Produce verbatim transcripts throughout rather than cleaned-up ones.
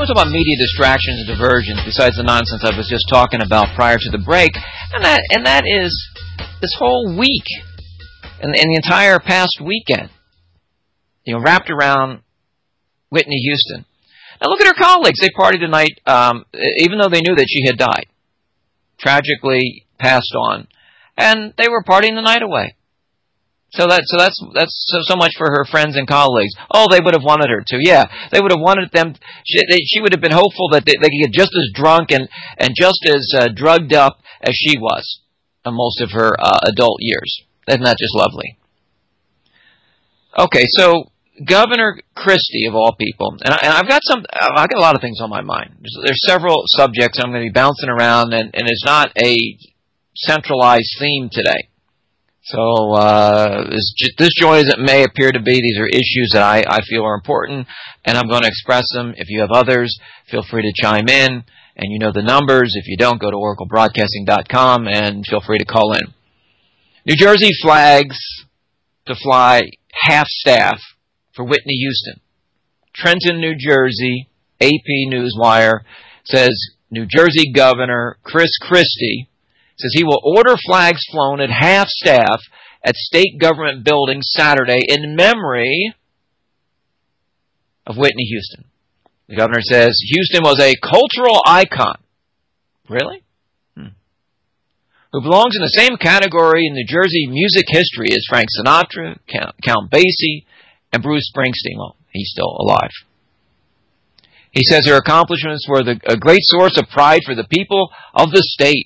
want to talk about media distractions and diversions besides the nonsense I was just talking about prior to the break, and that and that is this whole week and, and the entire past weekend, you know, wrapped around Whitney Houston. Now look at her colleagues. They partied tonight, um, even though they knew that she had died, tragically passed on, and they were partying the night away. So that so that's that's so, so much for her friends and colleagues. Oh, they would have wanted her to. Yeah, they would have wanted them. She, they, she would have been hopeful that they, they could get just as drunk and and just as uh, drugged up as she was in most of her uh, adult years. Isn't that just lovely? Okay, so Governor Christie, of all people, and, I, and I've got some. I've got a lot of things on my mind. There's, there's several subjects I'm going to be bouncing around, and, and it's not a centralized theme today. So, uh, as disjointed as it may appear to be, these are issues that I, I feel are important, and I'm going to express them. If you have others, feel free to chime in, and you know the numbers. If you don't, go to oracle broadcasting dot com and feel free to call in. New Jersey flags to fly half-staff for Whitney Houston. Trenton, New Jersey, A P Newswire says New Jersey Governor Chris Christie says he will order flags flown at half-staff at state government buildings Saturday in memory of Whitney Houston. The governor says Houston was a cultural icon. Really? Hmm. Who belongs in the same category in New Jersey music history as Frank Sinatra, Count Basie, and Bruce Springsteen. Well, he's still alive. He says her accomplishments were the, a great source of pride for the people of the state.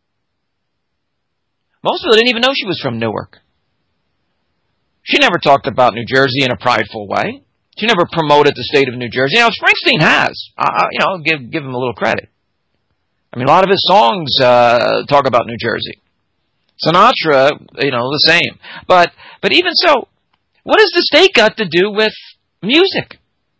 Most people didn't even know she was from Newark. She never talked about New Jersey in a prideful way. She never promoted the state of New Jersey. You know, Springsteen has. Uh, you know, give give him a little credit. I mean, a lot of his songs uh, talk about New Jersey. Sinatra, you know, the same. But but even so, what has the state got to do with music?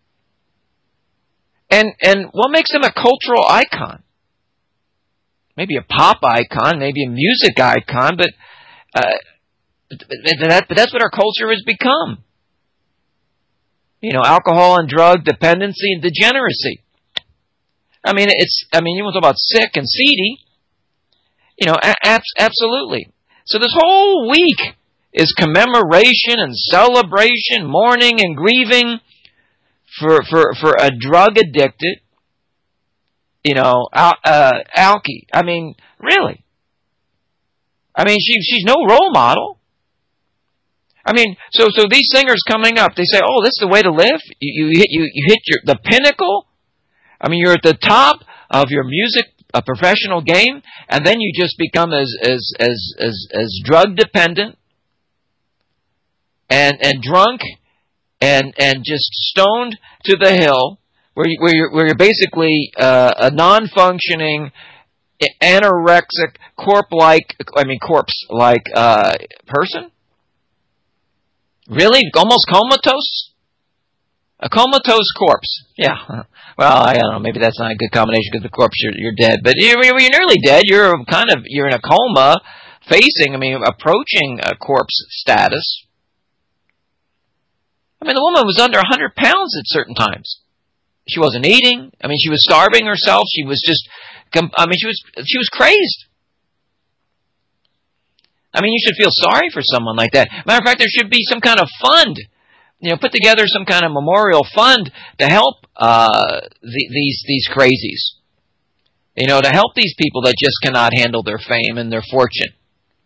And and what makes him a cultural icon? Maybe a pop icon, maybe a music icon, but, uh, but, that, but that's what our culture has become. You know, alcohol and drug dependency and degeneracy. I mean, it's. I mean, you want to talk about sick and seedy. You know, a- absolutely. So this whole week is commemoration and celebration, mourning and grieving for for for a drug addicted. You know, Al, uh, Alki. I mean, really. I mean, she she's no role model. I mean, so so these singers coming up, they say, "Oh, this is the way to live." You you hit you, you hit your the pinnacle. I mean, you're at the top of your music, a professional game, and then you just become as as as as, as drug dependent and and drunk and and just stoned to the hill. Where, you, where, you're, where you're basically uh, a non-functioning, anorexic, corpse-like, I mean corpse-like uh, person? Really? Almost comatose? A comatose corpse. Yeah. Well, I don't know. Maybe that's not a good combination because the corpse, you're, you're dead. But you're, you're nearly dead. You're kind of, you're in a coma, facing, I mean, approaching a corpse status. I mean, the woman was under one hundred pounds at certain times. She wasn't eating. I mean, she was starving herself. She was just, I mean, she was she was crazed. I mean, you should feel sorry for someone like that. Matter of fact, there should be some kind of fund, you know, put together some kind of memorial fund to help uh, the, these these crazies. You know, to help these people that just cannot handle their fame and their fortune.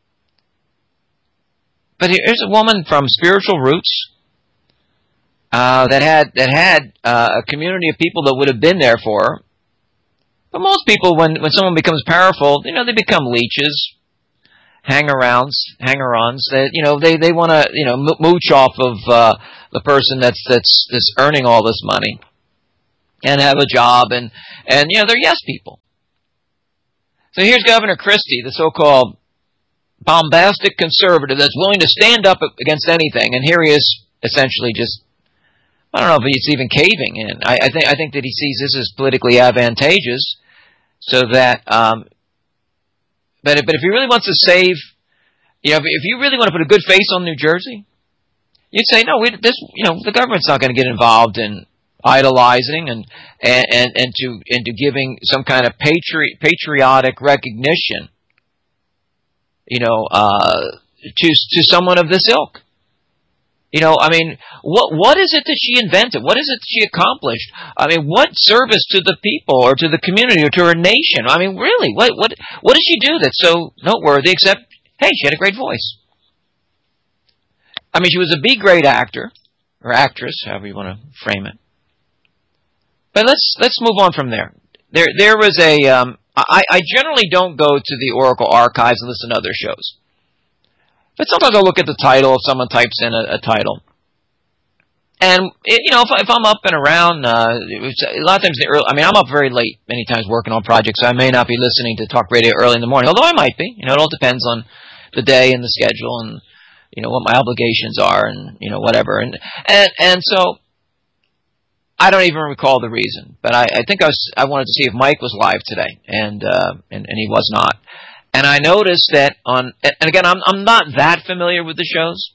But here's a woman from spiritual roots. Uh, that had that had uh, a community of people that would have been there for her. But most people, when, when someone becomes powerful, you know, they become leeches, hang-arounds, hanger-ons. That you know, they, they want to you know mooch off of uh, the person that's that's that's earning all this money and have a job, and and you know they're yes people. So here's Governor Christie, the so-called bombastic conservative that's willing to stand up against anything, and here he is essentially just. I don't know if he's even caving in. I, I think I think that he sees this as politically advantageous, so that. Um, but if, but if he really wants to save, you know, if, if you really want to put a good face on New Jersey, you'd say no. We, this, you know, the government's not going to get involved in idolizing and and and, and to and to giving some kind of patri- patriotic recognition, you know, uh, to to someone of this ilk. You know, I mean, what what is it that she invented? What is it that she accomplished? I mean, what service to the people or to the community or to her nation? I mean, really, what what what did she do that's so noteworthy? Except, hey, she had a great voice. I mean, she was a B-grade actor or actress, however you want to frame it. But let's let's move on from there. There there was a. Um, I I generally don't go to the Oracle archives and listen to other shows. But sometimes I'll look at the title if someone types in a, a title. And, it, you know, if, if I'm up and around, uh, a lot of times, the early, I mean, I'm up very late many times working on projects, so I may not be listening to talk radio early in the morning, although I might be. You know, it all depends on the day and the schedule and, you know, what my obligations are and, you know, whatever. And and, and so I don't even recall the reason. But I, I think I was I wanted to see if Mike was live today, and uh, and, and he was not. And I noticed that on, and again, I'm I'm not that familiar with the shows.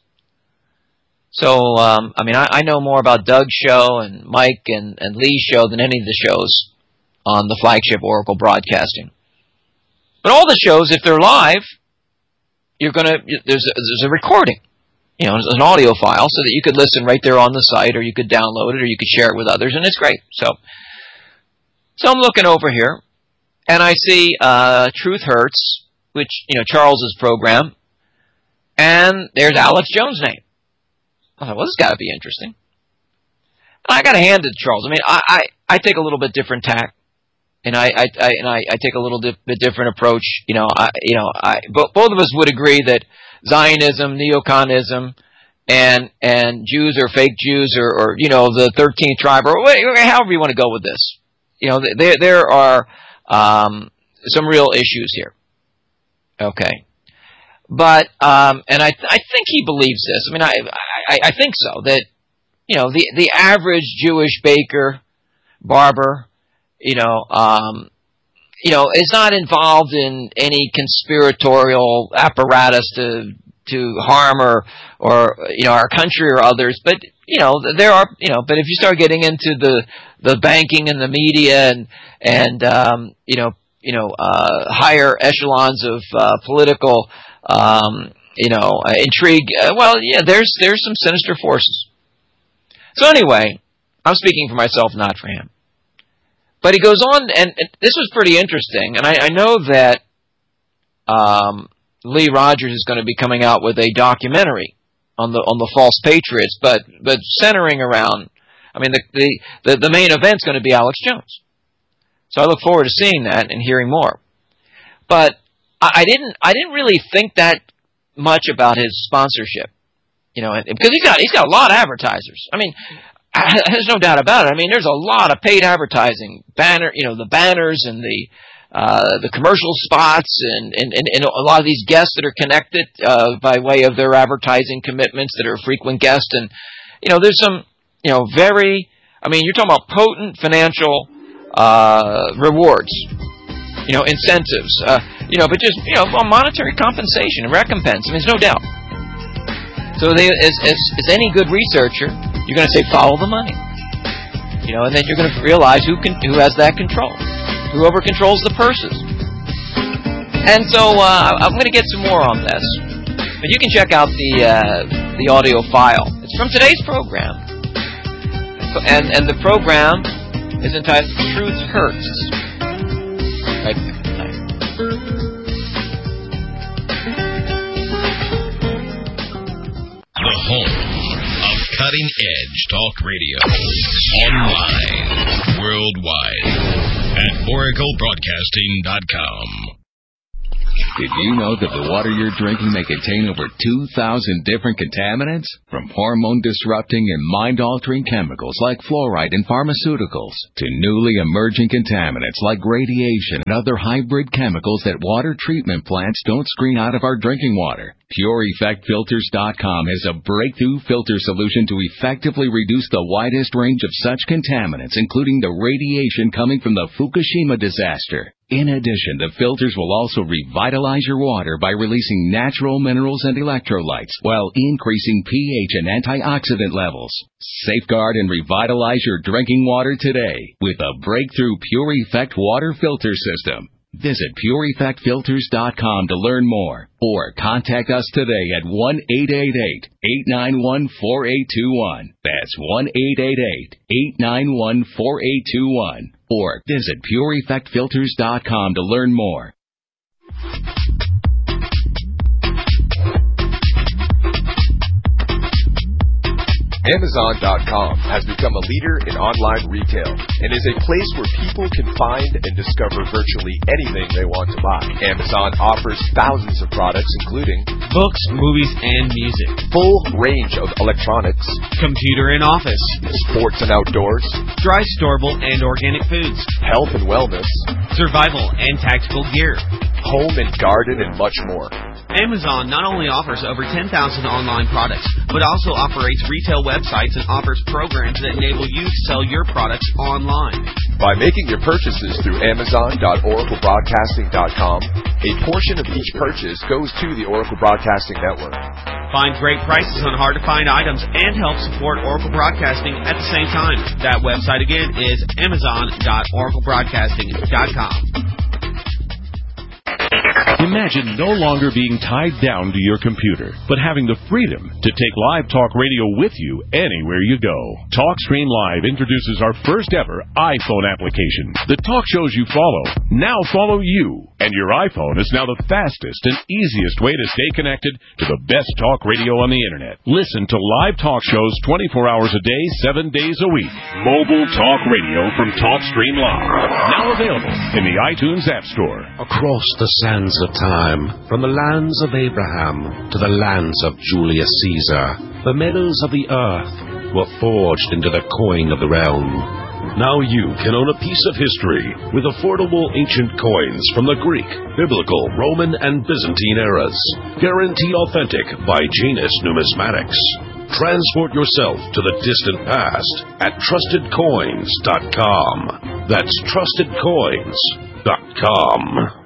So, um, I mean, I, I know more about Doug's show and Mike and, and Lee's show than any of the shows on the flagship Oracle Broadcasting. But all the shows, if they're live, you're gonna there's a, there's a recording, you know, an audio file, so that you could listen right there on the site, or you could download it, or you could share it with others, and it's great. So, so I'm looking over here, and I see uh, Truth Hurts, which, you know, Charles's program, and there's Alex Jones' name. I thought, well, this has got to be interesting. And I got to hand it to Charles. I mean, I, I, I take a little bit different tack, and I, I, I and I, I take a little di- bit different approach. You know, I, you know, I, bo- both of us would agree that Zionism, neoconism, and and Jews or fake Jews, or, or you know, the thirteenth tribe, or whatever, however you want to go with this. You know, there there are um, some real issues here. Okay, but um, and I I think he believes this. I mean, I, I I think so, that, you know, the the average Jewish baker, barber, you know, um, you know, is not involved in any conspiratorial apparatus to to harm or or you know, our country or others. But, you know, there are, you know, but if you start getting into the the banking and the media and and um, you know. you know, uh, higher echelons of uh, political, um, you know, uh, intrigue. Uh, well, yeah, there's there's some sinister forces. So anyway, I'm speaking for myself, not for him. But he goes on, and, and this was pretty interesting. And I, I know that um, Lee Rogers is going to be coming out with a documentary on the on the false patriots, but but centering around, I mean, the the the, the main event's going to be Alex Jones. So I look forward to seeing that and hearing more. But I didn't I didn't really think that much about his sponsorship, you know, because he's got he's got a lot of advertisers. I mean, there's no doubt about it. I mean, there's a lot of paid advertising, banner, you know, the banners and the uh, the commercial spots, and, and, and, and a lot of these guests that are connected uh, by way of their advertising commitments that are frequent guests, and, you know, there's some, you know, very, I mean, you're talking about potent financial Uh, rewards, you know, incentives, uh, you know, but just, you know, well, monetary compensation and recompense. I mean, there's no doubt. So they, as, as, as any good researcher, you're going to say, follow the money, you know, and then you're going to realize who can, who has that control, whoever controls the purses. And so uh, I'm going to get some more on this, but you can check out the uh, the audio file. It's from today's program, and and the program is entitled Truth Hurts. Right. The home of cutting-edge talk radio. Online. Worldwide. At Oracle Broadcasting dot com. Did you know that the water you're drinking may contain over two thousand different contaminants? From hormone-disrupting and mind-altering chemicals like fluoride in pharmaceuticals to newly emerging contaminants like radiation and other hybrid chemicals that water treatment plants don't screen out of our drinking water. Pure Effect Filters dot com has a breakthrough filter solution to effectively reduce the widest range of such contaminants, including the radiation coming from the Fukushima disaster. In addition, the filters will also revitalize your water by releasing natural minerals and electrolytes while increasing pH and antioxidant levels. Safeguard and revitalize your drinking water today with a breakthrough Pure Effect water filter system. Visit pure effect filters dot com to learn more or contact us today at one eight eight eight, eight nine one, four eight two one. That's one eight eight eight, eight nine one, four eight two one. Or visit pure effect filters dot com to learn more. Amazon dot com has become a leader in online retail and is a place where people can find and discover virtually anything they want to buy. Amazon offers thousands of products including books, movies, and music, full range of electronics, computer and office, sports and outdoors, dry, storable, and organic foods, health and wellness, survival and tactical gear, home and garden, and much more. Amazon not only offers over ten thousand online products, but also operates retail websites and offers programs that enable you to sell your products online. By making your purchases through Amazon dot Oracle Broadcasting dot com, a portion of each purchase goes to the Oracle Broadcasting Network. Find great prices on hard-to-find items and help support Oracle Broadcasting at the same time. That website again is Amazon dot Oracle Broadcasting dot com. Imagine no longer being tied down to your computer, but having the freedom to take Live Talk Radio with you anywhere you go. TalkStream Live introduces our first ever iPhone application. The talk shows you follow now follow you, and your iPhone is now the fastest and easiest way to stay connected to the best talk radio on the internet. Listen to live talk shows twenty-four hours a day, seven days a week. Mobile talk radio from TalkStream Live. Now available in the iTunes App Store. Across the sands of time, from the lands of Abraham to the lands of Julius Caesar, the meadows of the earth were forged into the coin of the realm. Now you can own a piece of history with affordable ancient coins from the Greek, Biblical, Roman, and Byzantine eras. Guaranteed authentic by Janus Numismatics. Transport yourself to the distant past at trusted coins dot com. That's trusted coins dot com.